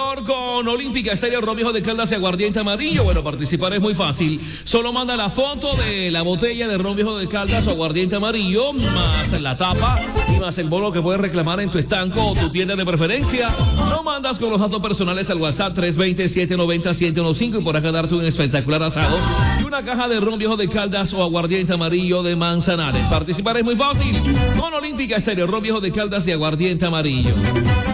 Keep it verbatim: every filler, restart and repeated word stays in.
Color con Olímpica Estéreo, Ron Viejo de Caldas y Aguardiente Amarillo. Bueno, participar es muy fácil. Solo manda la foto de la botella de Ron Viejo de Caldas o Aguardiente Amarillo, más la tapa y más el bono que puedes reclamar en tu estanco o tu tienda de preferencia. No mandas con los datos personales al WhatsApp tres dos cero, siete nueve cero, siete uno cinco y por acá darte un espectacular asado y una caja de Ron Viejo de Caldas o Aguardiente Amarillo de Manzanares. Participar es muy fácil con Olímpica Estéreo, Ron Viejo de Caldas y Aguardiente Amarillo.